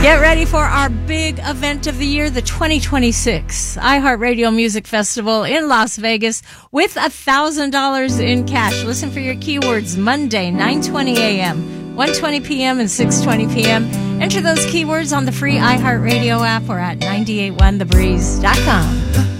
Get ready for our big event of the year, the 2026 iHeartRadio Music Festival in Las Vegas with $1,000 in cash. Listen for your keywords Monday, 9:20 a.m., 1:20 p.m., and 6:20 p.m. Enter those keywords on the free iHeartRadio app or at 981thebreeze.com.